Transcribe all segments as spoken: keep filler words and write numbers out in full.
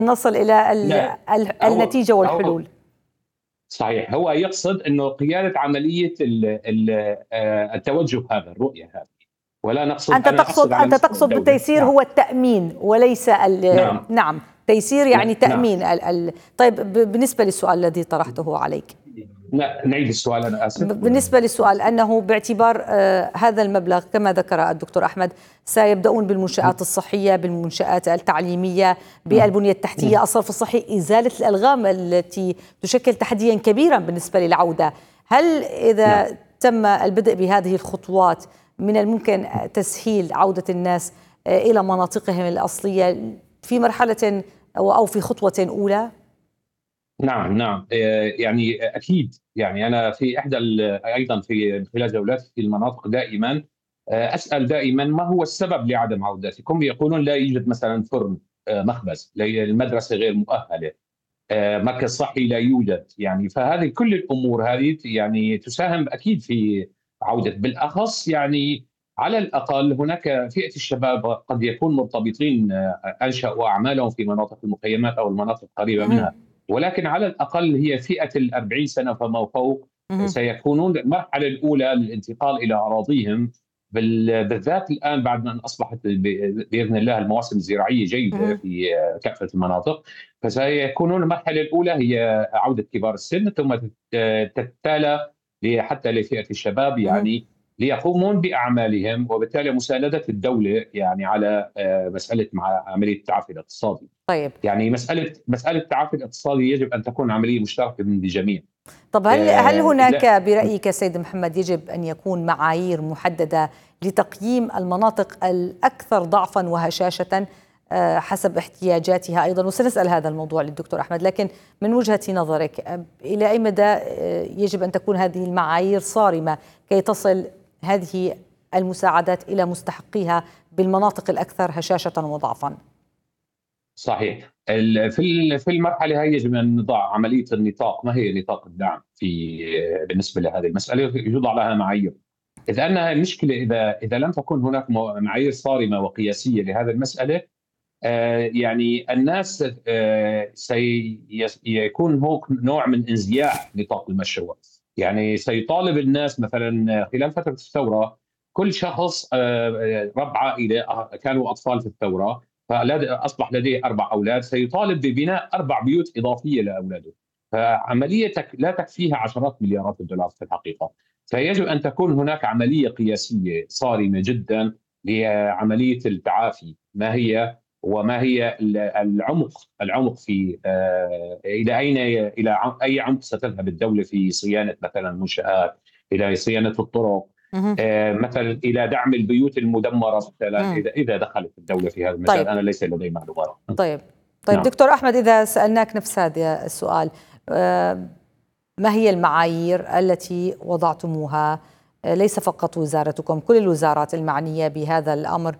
نصل إلى ال لا ال هو النتيجة هو والحلول. صحيح، هو يقصد إنه قيادة عملية ال ال آآ التوجه هذا، الرؤية هذه، ولا نقصد أنت أنا تقصد أقصد على أنت مستوى تقصد الدولة. بالتيسير نعم، هو التأمين وليس ال نعم، نعم، تيسير ن يعني نعم. تأمين ال ال طيب ب بالنسبة للسؤال الذي طرحته عليك. ن نعيد السؤال، أنا آسف. ب بالنسبة للسؤال أنه باعتبار آآ هذا المبلغ كما ذكر الدكتور أحمد سيبدؤون بالمنشآت الصحية، بالمنشآت التعليمية، إمم، بالبنية التحتية، إمم، الصرف الصحي، إزالة الألغام التي تشكل تحديًا كبيرًا بالنسبة للعودة. هل نعم. إذا تم البدء بهذه الخطوات من الممكن تسهيل عودة الناس آآ إلى مناطقهم الأصلية في مرحلة أو أو في خطوة أولى؟ نعم، نعم، آآ يعني أكيد، يعني أنا في إحدى ال أيضًا في من خلال جولاتي في المناطق دائمًا آآ أسأل دائمًا ما هو السبب لعدم عودتكم؟ يقولون لا يوجد مثلًا فرن، آآ مخبز، ل المدرسة غير مؤهلة، آآ مركز صحي لا يوجد، يعني فهذه كل الأمور هذه ت يعني تساهم أكيد في عودة، بالأخص يعني على الأقل هناك فئة الشباب قد يكون مرتبطين، آه، أنشأوا أعمالهم في مناطق المخيمات أو المناطق القريبة اهم، منها، ولكن على الأقل هي فئة الأربعين سنة فما فوق اهم، سيكونون المرحلة الأولى للانتقال إلى أراضيهم، بال بالذات الآن بعد أن أصبحت ب بإذن الله المواسم الزراعية جيدة اهم، في آه، كافة المناطق. فسيكونون المرحلة الأولى هي عودة كبار السن، ثم تت- تتالى ل- حتى لفئة الشباب، اهم. يعني ليقومون بأعمالهم، وبالتالي مساندة الدولة يعني على آه، مسألة مع عملية التعافي الاقتصادي. طيب. يعني مسألة مسألة التعافي الاقتصادي يجب أن تكون عملية مشتركة من الجميع. طب هل هل آه، هناك لا. برأيك سيد محمد يجب أن يكون معايير محددة لتقييم المناطق الأكثر ضعفا وهشاشة آه، حسب احتياجاتها أيضا، وسنسأل هذا الموضوع للدكتور أحمد، لكن من وجهة نظرك آه، إلى أي مدى آه، يجب أن تكون هذه المعايير صارمة كي تصل هذه المساعدات إلى مستحقيها بالمناطق الأكثر هشاشة وضعفا؟ صحيح. ال- في ال- في المرحله هي يجب ان نضع عمليه النطاق، ما هي نطاق الدعم في بالنسبه لهذه المساله، يوضع لها معايير. إذ أنها المشكلة، إذا إذا لم تكن هناك م معايير صارمة وقياسية لهذه المسألة، آآ يعني الناس آآ سيس يكون هناك نوع من انزياح نطاق المشروع، يعني سيطالب الناس مثلًا خلال فترة الثورة كل شخص، آآ رب عائلة أ كانوا أطفال في الثورة، فلد أصبح لديه أربع أولاد، سيطالب ببناء أربع بيوت إضافية لأولاده، فعملية تك لا تكفيها عشرات مليارات الدولارات في الحقيقة، فيجب أن تكون هناك عملية قياسية صارمة جدًا لعملية التعافي، ما هي وما هي ال- العمق العمق في آه، الى اين الى ع- اي عمق ستذهب الدوله في صيانه مثلا المنشات، الى صيانه الطرق، مهم. آه، مثلا الى دعم البيوت المدمره مثلا، مم. اذا اذا دخلت الدوله في هذا المجال، طيب. انا ليس لدي معلومات. طيب. طيب نعم. دكتور أحمد، إذا سألناك نفس هذا السؤال، آه، ما هي المعايير التي وضعتموها، آه، ليس فقط وزارتكم، كل الوزارات المعنية بهذا الأمر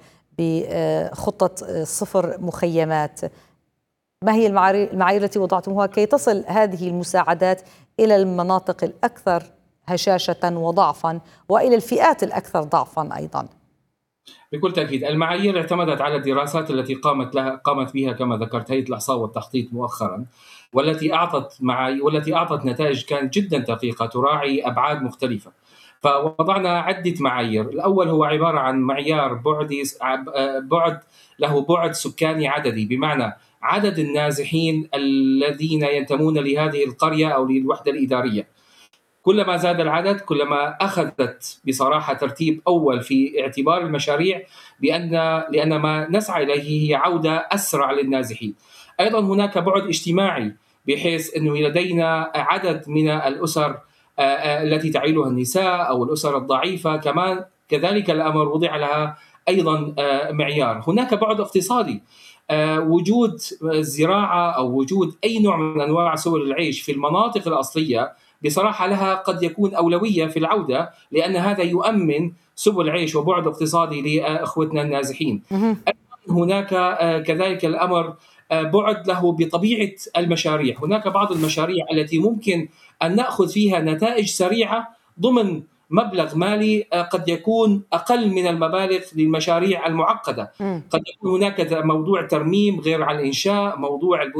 بخطة آه، صفر مخيمات، ما هي المعايير المعايير التي وضعتموها كي تصل هذه المساعدات إلى المناطق الأكثر هشاشة وضعفا وإلى الفئات الأكثر ضعفا أيضا؟ بكل تأكيد المعايير اعتمدت على الدراسات التي قامت لها قامت بها كما ذكرت هيئة الإحصاء والتخطيط مؤخرا، والتي أعطت معايير والتي أعطت نتائج كانت جدا دقيقة تراعي أبعاد مختلفة. فوضعنا عدة معايير. الأول هو عبارة عن معيار بعدي بعد له بعد سكاني عددي، بمعنى عدد النازحين الذين ينتمون لهذه القرية أو للوحدة الإدارية. كلما زاد العدد كلما أخذت بصراحة ترتيب أول في اعتبار المشاريع، بأن لأن ما نسعى إليه هي عودة أسرع للنازحين. أيضا هناك بعد اجتماعي، بحيث أنه لدينا عدد من الأسر التي تعيلها النساء أو الأسر الضعيفة، كمان كذلك الأمر وضع لها أيضا معيار. هناك بعد اقتصادي، وجود زراعة أو وجود أي نوع من أنواع سبل العيش في المناطق الأصلية بصراحة لها قد يكون أولوية في العودة، لأن هذا يؤمن سبل عيش وبعد اقتصادي لأخوتنا النازحين. هناك كذلك الأمر بعد له بطبيعة المشاريع. هناك بعض المشاريع التي ممكن أن نأخذ فيها نتائج سريعة ضمن مبلغ مالي قد يكون أقل من المبالغ للمشاريع المعقدة. م. قد يكون هناك موضوع ترميم غير على الإنشاء، موضوع